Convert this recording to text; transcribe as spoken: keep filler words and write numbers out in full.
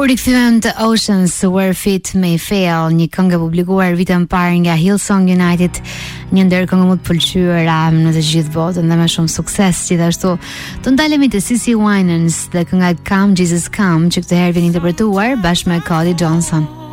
rikthyen të Oceans Where Fit May Fail, një këngë publikuar vitin e parë nga Hillsong United, një ndër këngë më të pëlqyera në të gjithë botën dhe me shumë sukses. Gjithashtu, të ndalemi te C C Winans dhe kënga Come Jesus Come, që këtë herë vjen interpretuar bashkë me Cody Johnson.